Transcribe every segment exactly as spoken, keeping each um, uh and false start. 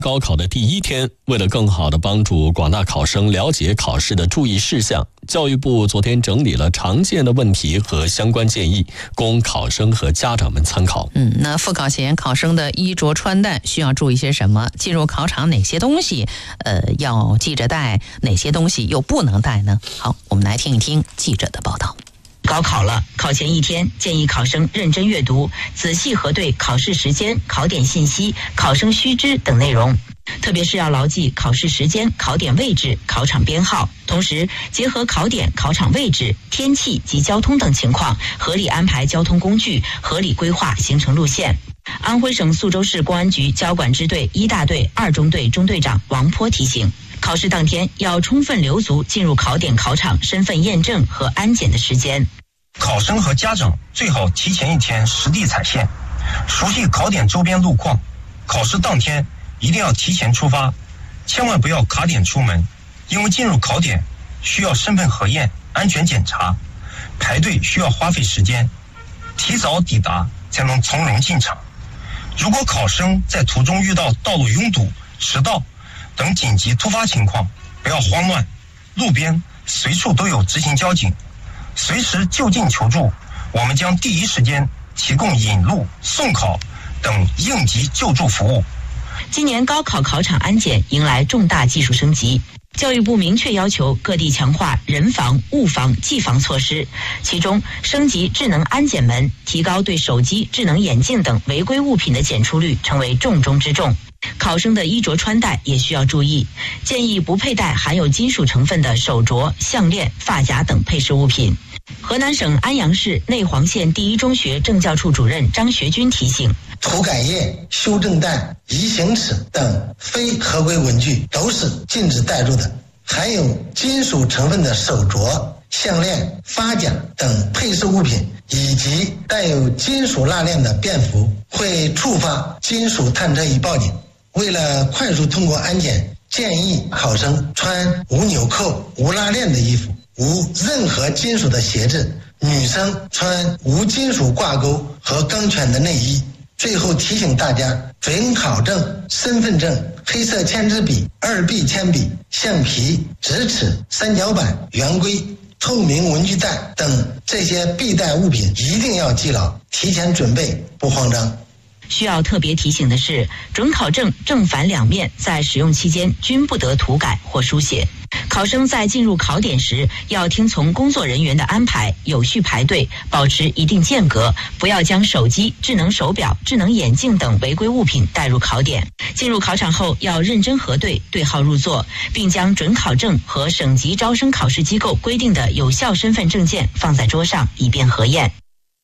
高考的第一天，为了更好地帮助广大考生了解考试的注意事项，教育部昨天整理了常见的问题和相关建议，供考生和家长们参考。 嗯，那复考前考生的衣着穿戴需要注意些什么？进入考场哪些东西呃要记着带，哪些东西又不能带呢？好，我们来听一听记者的报道。 高考了，考前一天，建议考生认真阅读，仔细核对考试时间、考点信息、考生须知等内容，特别是要牢记考试时间、考点位置、考场编号，同时结合考点、考场位置、天气及交通等情况，合理安排交通工具，合理规划行程路线。安徽省宿州市公安局交管支队一大队二中队中队长王波提醒，考试当天要充分留足进入考点考场身份验证和安检的时间。 考生和家长最好提前一天实地踩线，熟悉考点周边路况。考试当天一定要提前出发，千万不要卡点出门，因为进入考点需要身份核验、安全检查，排队需要花费时间，提早抵达才能从容进场。如果考生在途中遇到道路拥堵、迟到等紧急突发情况，不要慌乱，路边随处都有执勤交警，随时就近求助，我们将第一时间提供引路、送考等应急救助服务。 今年高考考场安检迎来重大技术升级，教育部明确要求各地强化人防、物防、技防措施，其中升级智能安检门，提高对手机、智能眼镜等违规物品的检出率，成为重中之重。考生的衣着穿戴也需要注意，建议不佩戴含有金属成分的手镯、项链、发夹等配饰物品。河南省安阳市内黄县第一中学政教处主任张学军提醒， 涂改液、修正带、移行尺等非合规文具都是禁止带入的，含有金属成分的手镯、项链、发夹等配饰物品以及带有金属蜡链的便服会触发金属探测仪报警。为了快速通过安检，建议考生穿无纽扣、无拉链的衣服，无任何金属的鞋子，女生穿无金属挂钩和钢圈的内衣。最后提醒大家，准考证、身份证、黑色签字笔、二 B 铅笔、橡皮、直尺、三角板、圆规、透明文具袋等这些必带物品一定要记牢，提前准备，不慌张。 需要特别提醒的是，准考证正反两面在使用期间均不得涂改或书写。考生在进入考点时，要听从工作人员的安排，有序排队，保持一定间隔，不要将手机、智能手表、智能眼镜等违规物品带入考点。进入考场后，要认真核对，对号入座，并将准考证和省级招生考试机构规定的有效身份证件放在桌上，以便核验。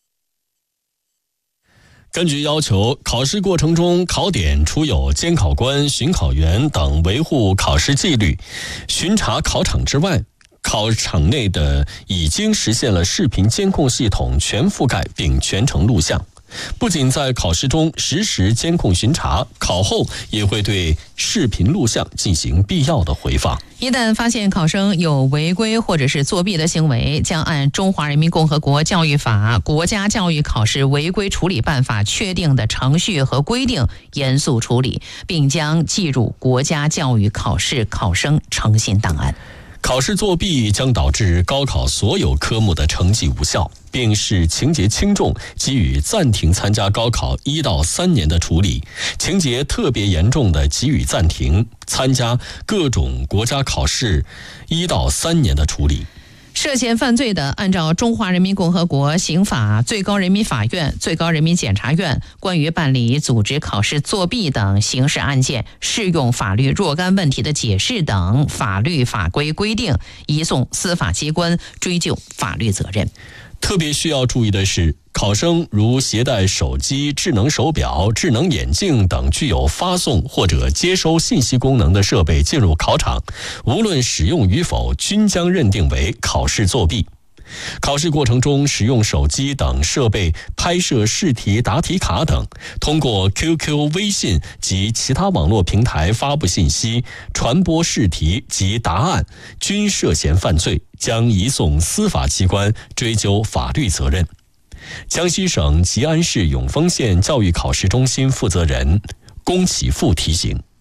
根据要求，考试过程中考点除有监考官、巡考员等维护考试纪律、巡查考场之外，考场内的已经实现了视频监控系统全覆盖并全程录像。不仅在考试中实时监控巡查，考后也会对视频录像进行必要的回放。 一旦发现考生有违规或者是作弊的行为，将按《中华人民共和国教育法》国家教育考试违规处理办法确定的程序和规定严肃处理，并将记入国家教育考试考生诚信档案。 考试作弊将导致高考所有科目的成绩无效，并视情节轻重给予暂停参加高考一到三年的处理，情节特别严重的给予暂停参加各种国家考试一到三年的处理。 涉嫌犯罪的，按照《中华人民共和国刑法》、最高人民法院、最高人民检察院关于办理组织考试作弊等刑事案件适用法律若干问题的解释等法律法规规定，移送司法机关追究法律责任。 特别需要注意的是，考生如携带手机、智能手表、智能眼镜等具有发送或者接收信息功能的设备进入考场，无论使用与否，均将认定为考试作弊。考试过程中使用手机等设备拍摄试题、答题卡等，通过 Q Q、微信及其他网络平台发布信息、传播试题及答案，均涉嫌犯罪，将移送司法机关追究法律责任。江西省吉安市永丰县教育考试中心负责人龚启富提醒。